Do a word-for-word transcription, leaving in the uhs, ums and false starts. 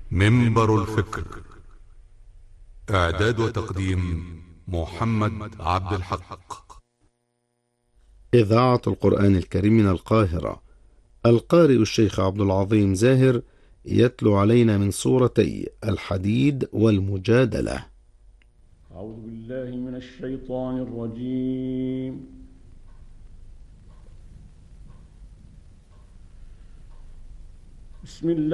منبر الفكر. إعداد وتقديم محمد عبد الحق. إذاعة القرآن الكريم من القاهرة. القارئ الشيخ عبد العظيم زاهر يتلو علينا من سورتي الحديد والمجادلة. أعوذ بالله من الشيطان الرجيم. بسم الله